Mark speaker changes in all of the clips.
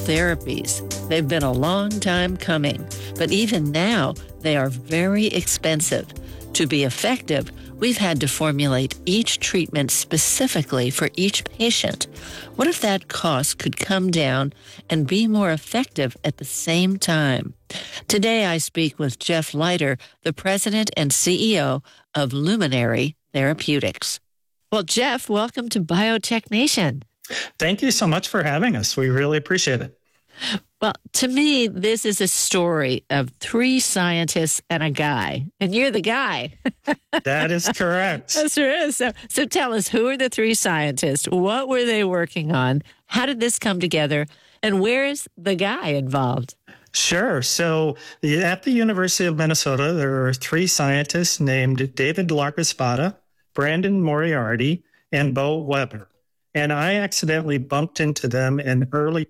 Speaker 1: therapies. They've been a long time coming, but even now, they are very expensive. To be effective, we've had to formulate each treatment specifically for each patient. What if that cost could come down and be more effective at the same time? Today, I speak with Jeff Leiter, the president and CEO of Luminary Therapeutics. Well, Jeff, welcome to Biotech Nation.
Speaker 2: Thank you so much for having us. We really appreciate it.
Speaker 1: Well, to me, this is a story of three scientists and a guy, and you're the guy.
Speaker 2: That is correct.
Speaker 1: Yes, there is. So tell us, who are the three scientists? What were they working on? How did this come together? And where is the guy involved?
Speaker 2: Sure. So at the University of Minnesota, there are three scientists named David Larcospada, Brandon Moriarty, and Bo Weber. And I accidentally bumped into them in early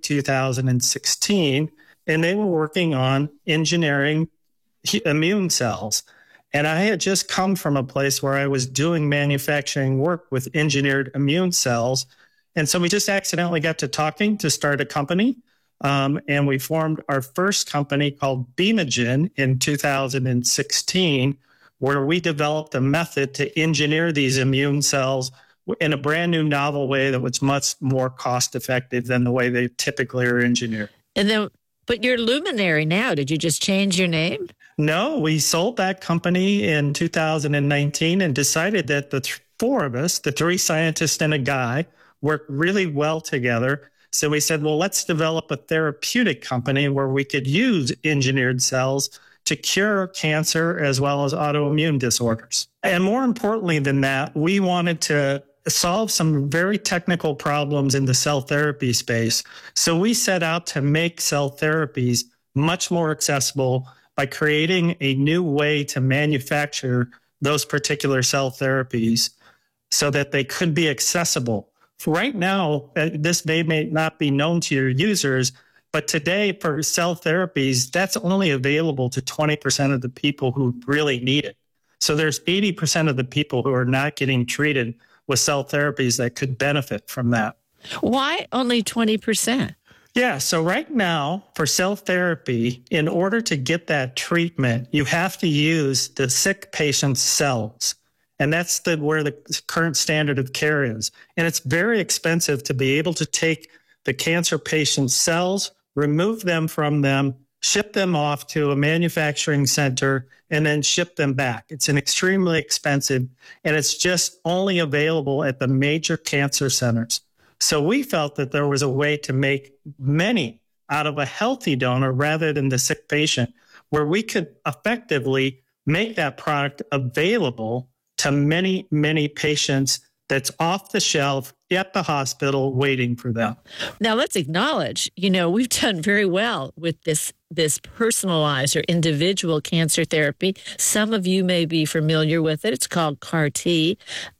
Speaker 2: 2016, and they were working on engineering immune cells. And I had just come from a place where I was doing manufacturing work with engineered immune cells. And so we just accidentally got to talking to start a company. And we formed our first company called B-MoGen in 2016, where we developed a method to engineer these immune cells in a brand new novel way that was much more cost effective than the way they typically are engineered.
Speaker 1: But you're Luminary now. Did you just change your name?
Speaker 2: No, we sold that company in 2019 and decided that the four of us, the three scientists and a guy, work really well together. So we said, well, let's develop a therapeutic company where we could use engineered cells to cure cancer as well as autoimmune disorders. And more importantly than that, we wanted to solve some very technical problems in the cell therapy space. So we set out to make cell therapies much more accessible by creating a new way to manufacture those particular cell therapies so that they could be accessible. Right now, this may not be known to your users, but today for cell therapies, that's only available to 20% of the people who really need it. So there's 80% of the people who are not getting treated with cell therapies that could benefit from that.
Speaker 1: Why only 20%?
Speaker 2: Yeah, so right now for cell therapy, in order to get that treatment, you have to use the sick patient's cells. And that's where the current standard of care is. And it's very expensive to be able to take the cancer patient's cells, remove them from them, ship them off to a manufacturing center, and then ship them back. It's an extremely expensive, and it's just only available at the major cancer centers. So we felt that there was a way to make many out of a healthy donor rather than the sick patient, where we could effectively make that product available to many, many patients that's off the shelf at the hospital waiting for them.
Speaker 1: Now, let's acknowledge, we've done very well with this personalized or individual cancer therapy. Some of you may be familiar with it. It's called CAR-T.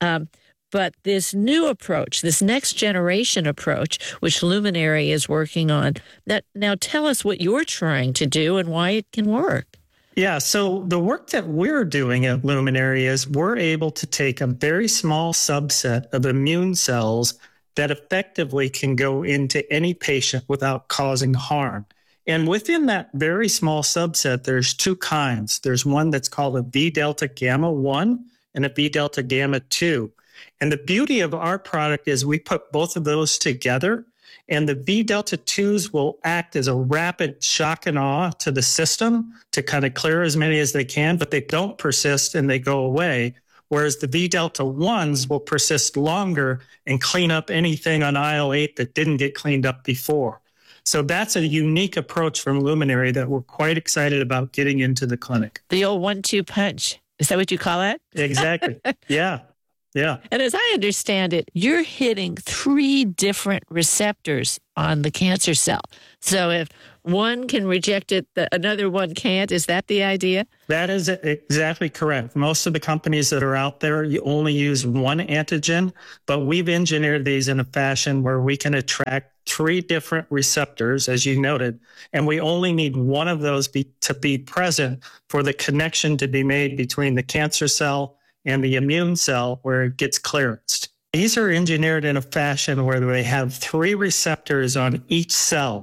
Speaker 1: But this new approach, this next generation approach, which Luminary is working on, now tell us what you're trying to do and why it can work.
Speaker 2: Yeah, so the work that we're doing at Luminary is we're able to take a very small subset of immune cells that effectively can go into any patient without causing harm. And within that very small subset, there's two kinds. There's one that's called a V delta gamma 1 and a V delta gamma 2. And the beauty of our product is we put both of those together, and the V delta 2s will act as a rapid shock and awe to the system to kind of clear as many as they can, but they don't persist and they go away. Whereas the V delta 1s will persist longer and clean up anything on IL-8 that didn't get cleaned up before. So that's a unique approach from Luminary that we're quite excited about getting into the clinic.
Speaker 1: The old 1-2 punch. Is that what you call it?
Speaker 2: Exactly. Yeah. Yeah.
Speaker 1: And as I understand it, you're hitting 3 different receptors on the cancer cell. So if one can reject it, another one can't. Is that the idea?
Speaker 2: That is exactly correct. Most of the companies that are out there, you only use one antigen, but we've engineered these in a fashion where we can attract 3 different receptors, as you noted, and we only need one of those to be present for the connection to be made between the cancer cell and the immune cell where it gets clearanced. These are engineered in a fashion where they have 3 receptors on each cell.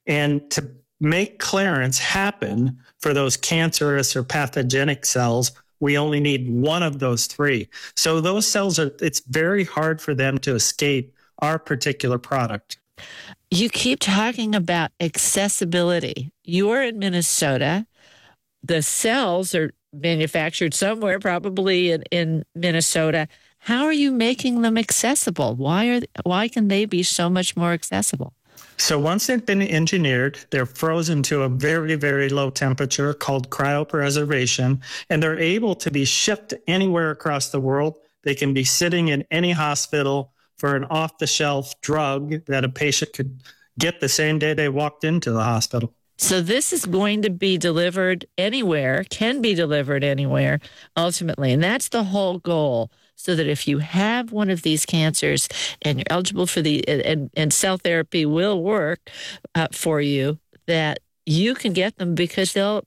Speaker 2: And to make clearance happen for those cancerous or pathogenic cells, we only need one of those three. So those cells it's very hard for them to escape our particular product.
Speaker 1: You keep talking about accessibility. You're in Minnesota. The cells are manufactured somewhere, probably in Minnesota. How are you making them accessible? Why can they be so much more accessible?
Speaker 2: So once they've been engineered, they're frozen to a very, very low temperature called cryopreservation, and they're able to be shipped anywhere across the world. They can be sitting in any hospital for an off-the-shelf drug that a patient could get the same day they walked into the hospital.
Speaker 1: So this is going to be delivered anywhere, can be delivered anywhere, ultimately. And that's the whole goal, so that if you have one of these cancers and you're eligible for and cell therapy will work for you, that you can get them because they'll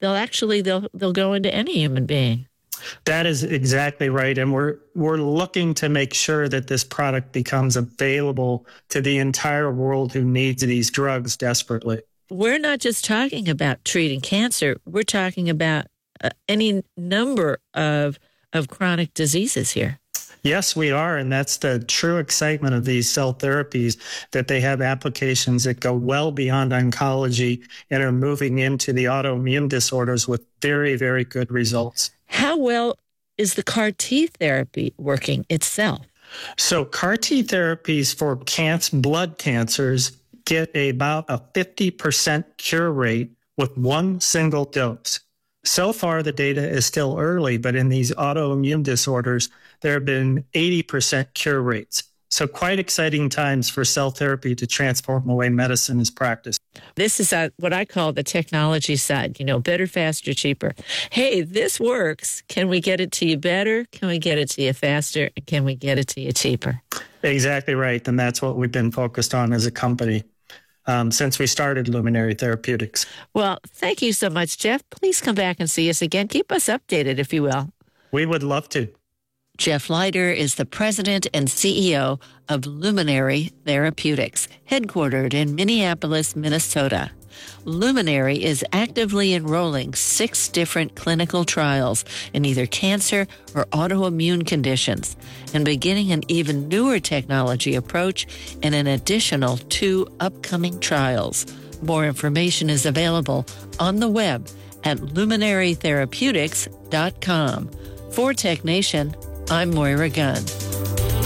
Speaker 1: go into any human being.
Speaker 2: That is exactly right. And we're looking to make sure that this product becomes available to the entire world who needs these drugs desperately.
Speaker 1: We're not just talking about treating cancer. We're talking about any number of chronic diseases here.
Speaker 2: Yes, we are. And that's the true excitement of these cell therapies, that they have applications that go well beyond oncology and are moving into the autoimmune disorders with very, very good results.
Speaker 1: How well is the CAR T therapy working itself?
Speaker 2: So CAR T therapies for blood cancers get about a 50% cure rate with one single dose. So far, the data is still early, but in these autoimmune disorders, there have been 80% cure rates. So quite exciting times for cell therapy to transform the way medicine is practiced.
Speaker 1: This is what I call the technology side, better, faster, cheaper. Hey, this works. Can we get it to you better? Can we get it to you faster? Can we get it to you cheaper?
Speaker 2: Exactly right. And that's what we've been focused on as a company since we started Luminary Therapeutics.
Speaker 1: Well, thank you so much, Jeff. Please come back and see us again. Keep us updated, if you will.
Speaker 2: We would love to.
Speaker 1: Jeff Leiter is the president and CEO of Luminary Therapeutics, headquartered in Minneapolis, Minnesota. Luminary is actively enrolling 6 different clinical trials in either cancer or autoimmune conditions, and beginning an even newer technology approach in an additional 2 upcoming trials. More information is available on the web at luminarytherapeutics.com. For Tech Nation, I'm Moira Gunn.